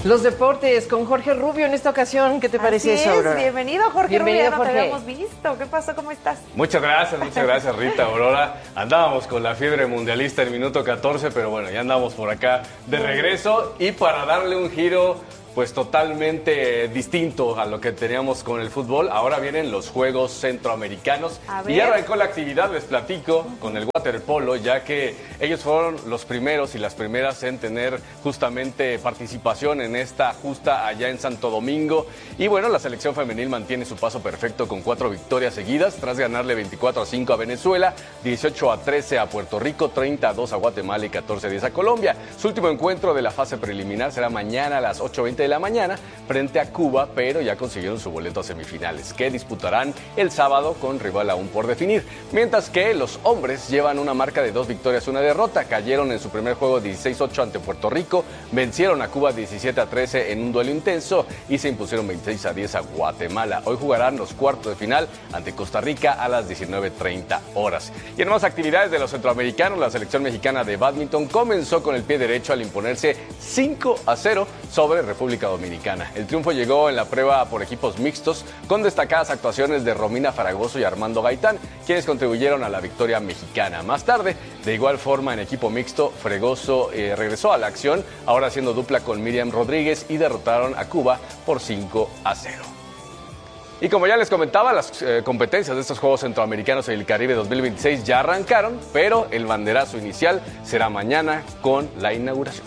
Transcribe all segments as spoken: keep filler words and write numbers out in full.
Los deportes con Jorge Rubio en esta ocasión. ¿Qué te parece Así eso, es, Aurora? Bienvenido, Jorge Bienvenido, Rubio. Ya no Jorge. te habíamos visto. ¿Qué pasó? ¿Cómo estás? Muchas gracias, muchas gracias, Rita, Aurora. Andábamos con la fiebre mundialista en minuto catorce, pero bueno, ya andamos por acá de regreso y para darle un giro pues totalmente distinto a lo que teníamos con el fútbol. Ahora vienen los Juegos Centroamericanos y ya arrancó la actividad, les platico, con el waterpolo, ya que ellos fueron los primeros y las primeras en tener justamente participación en esta justa allá en Santo Domingo. Y bueno, la selección femenil mantiene su paso perfecto con cuatro victorias seguidas tras ganarle veinticuatro a cinco a Venezuela, dieciocho a trece a Puerto Rico, treinta a dos a Guatemala y catorce a diez a Colombia. Su último encuentro de la fase preliminar será mañana a las ocho veinte de la mañana frente a Cuba, pero ya consiguieron su boleto a semifinales, que disputarán el sábado con rival aún por definir. Mientras que los hombres llevan una marca de dos victorias y una derrota. Cayeron en su primer juego dieciséis ocho ante Puerto Rico, vencieron a Cuba diecisiete a trece en un duelo intenso y se impusieron veintiséis a diez a Guatemala. Hoy jugarán los cuartos de final ante Costa Rica a las diecinueve treinta horas. Y en más actividades de los centroamericanos, la selección mexicana de bádminton comenzó con el pie derecho al imponerse cinco a cero sobre República Dominicana. El triunfo llegó en la prueba por equipos mixtos con destacadas actuaciones de Romina Fragoso y Armando Gaitán, quienes contribuyeron a la victoria mexicana. Más tarde, de igual forma en equipo mixto, Fregoso eh, regresó a la acción, ahora haciendo dupla con Miriam Rodríguez y derrotaron a Cuba por cinco a cero. Y como ya les comentaba, las eh, competencias de estos Juegos Centroamericanos en el Caribe dos mil veintiséis ya arrancaron, pero el banderazo inicial será mañana con la inauguración.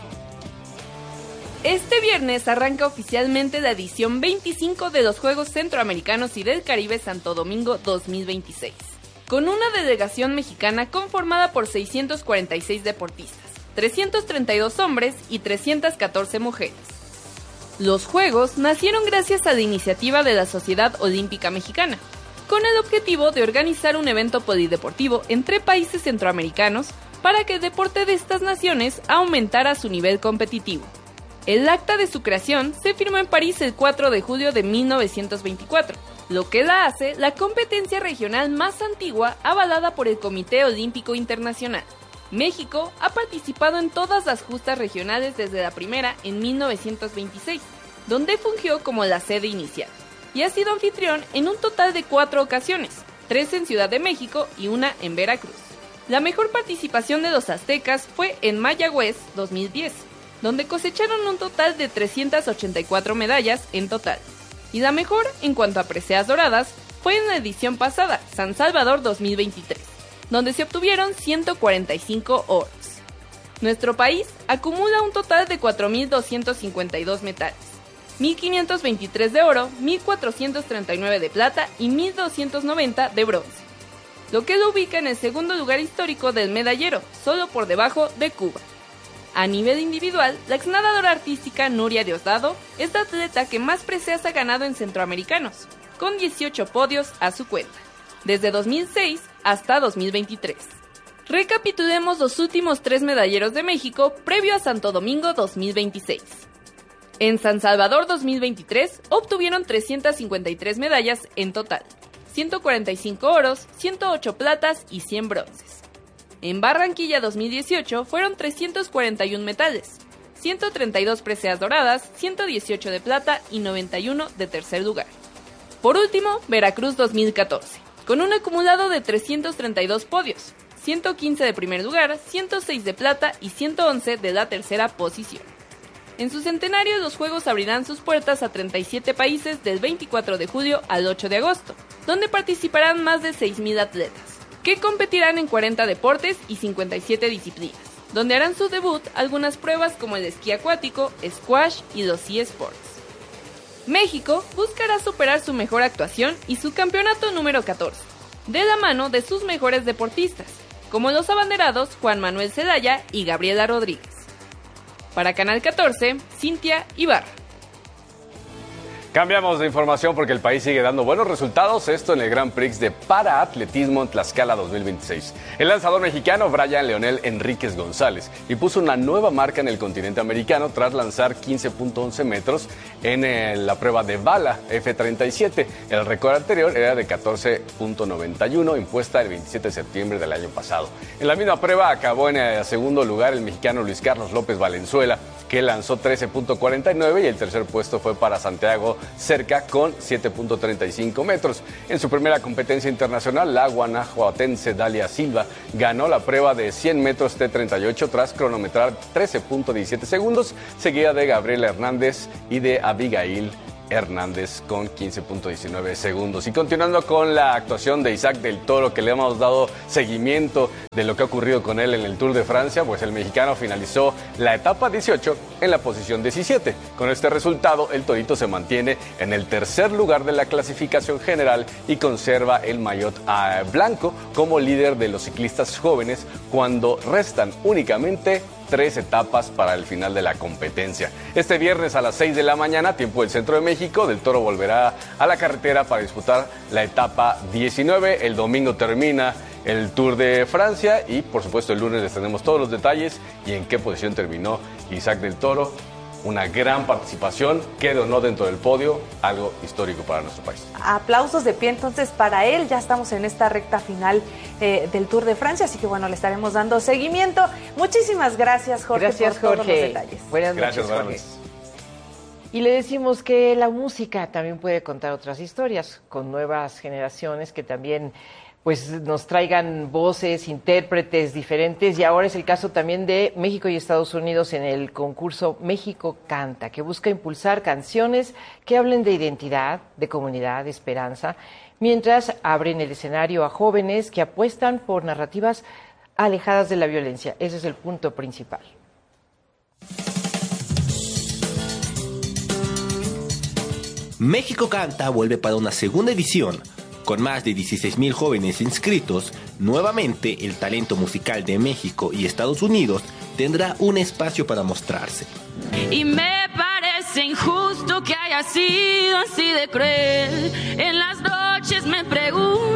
Este viernes arranca oficialmente la edición veinticinco de los Juegos Centroamericanos y del Caribe Santo Domingo dos mil veintiséis, con una delegación mexicana conformada por seiscientos cuarenta y seis deportistas, trescientos treinta y dos hombres y trescientas catorce mujeres. Los Juegos nacieron gracias a la iniciativa de la Sociedad Olímpica Mexicana, con el objetivo de organizar un evento polideportivo entre países centroamericanos para que el deporte de estas naciones aumentara su nivel competitivo. El acta de su creación se firmó en París el cuatro de julio de mil novecientos veinticuatro, lo que la hace la competencia regional más antigua avalada por el Comité Olímpico Internacional. México ha participado en todas las justas regionales desde la primera en mil novecientos veintiséis, donde fungió como la sede inicial, y ha sido anfitrión en un total de cuatro ocasiones, tres en Ciudad de México y una en Veracruz. La mejor participación de los aztecas fue en Mayagüez dos mil diez, donde cosecharon un total de trescientas ochenta y cuatro medallas en total. Y la mejor en cuanto a preseas doradas fue en la edición pasada, San Salvador dos mil veintitrés, donde se obtuvieron ciento cuarenta y cinco oros. Nuestro país acumula un total de cuatro mil doscientos cincuenta y dos metales, mil quinientos veintitrés de oro, mil cuatrocientos treinta y nueve de plata y mil doscientos noventa de bronce, lo que lo ubica en el segundo lugar histórico del medallero, solo por debajo de Cuba. A nivel individual, la exnadadora artística Nuria Diosdado es la atleta que más preseas ha ganado en centroamericanos, con dieciocho podios a su cuenta, desde dos mil seis hasta dos mil veintitrés. Recapitulemos los últimos tres medalleros de México previo a Santo Domingo dos mil veintiséis. En San Salvador dos mil veintitrés obtuvieron trescientas cincuenta y tres medallas en total, ciento cuarenta y cinco oros, ciento ocho platas y cien bronces. En Barranquilla dos mil dieciocho fueron trescientos cuarenta y uno metales, ciento treinta y dos preseas doradas, ciento dieciocho de plata y noventa y uno de tercer lugar. Por último, Veracruz dos mil catorce, con un acumulado de trescientos treinta y dos podios, ciento quince de primer lugar, ciento seis de plata y ciento once de la tercera posición. En su centenario, los Juegos abrirán sus puertas a treinta y siete países del veinticuatro de julio al ocho de agosto, donde participarán más de seis mil atletas, que competirán en cuarenta deportes y cincuenta y siete disciplinas, donde harán su debut algunas pruebas como el esquí acuático, squash y los eSports. México buscará superar su mejor actuación y su campeonato número catorce, de la mano de sus mejores deportistas, como los abanderados Juan Manuel Zelaya y Gabriela Rodríguez. Para Canal catorce, Cintia Ibarra. Cambiamos de información porque el país sigue dando buenos resultados, esto en el Grand Prix de Paraatletismo en Tlaxcala dos mil veintiséis. El lanzador mexicano Brian Leonel Enríquez González impuso una nueva marca en el continente americano tras lanzar quince punto once metros en eh, la prueba de bala F treinta y siete. El récord anterior era de catorce punto noventa y uno, impuesta el veintisiete de septiembre del año pasado. En la misma prueba acabó en el segundo lugar el mexicano Luis Carlos López Valenzuela, que lanzó trece punto cuarenta y nueve, y el tercer puesto fue para Santiago Cerca con siete punto treinta y cinco metros. En su primera competencia internacional, la guanajuatense Dalia Silva ganó la prueba de cien metros T treinta y ocho tras cronometrar trece punto diecisiete segundos, seguida de Gabriela Hernández y de Abigail Hernández con quince punto diecinueve segundos. Y continuando con la actuación de Isaac del Toro, que le hemos dado seguimiento de lo que ha ocurrido con él en el Tour de Francia, pues el mexicano finalizó la etapa dieciocho en la posición diecisiete. Con este resultado, el Torito se mantiene en el tercer lugar de la clasificación general y conserva el maillot blanco como líder de los ciclistas jóvenes cuando restan únicamente tres etapas para el final de la competencia. Este viernes a las seis de la mañana, tiempo del centro de México, Del Toro volverá a la carretera para disputar la etapa diecinueve. El domingo termina el Tour de Francia y, por supuesto, el lunes les tenemos todos los detalles y en qué posición terminó Isaac Del Toro. Una gran participación, quede o no dentro del podio, algo histórico para nuestro país. Aplausos de pie entonces para él, ya estamos en esta recta final eh, del Tour de Francia, así que bueno, le estaremos dando seguimiento. Muchísimas gracias, Jorge, gracias, por Jorge. todos los detalles. Buenas noches, gracias, Jorge. Y le decimos que la música también puede contar otras historias, con nuevas generaciones que también pues nos traigan voces, intérpretes diferentes, y ahora es el caso también de México y Estados Unidos en el concurso México Canta, que busca impulsar canciones que hablen de identidad, de comunidad, de esperanza, mientras abren el escenario a jóvenes que apuestan por narrativas alejadas de la violencia. Ese es el punto principal. México Canta vuelve para una segunda edición. Con más de dieciséis mil jóvenes inscritos, nuevamente el talento musical de México y Estados Unidos tendrá un espacio para mostrarse. Y me parece injusto que haya sido así de cruel. En las noches me pregunto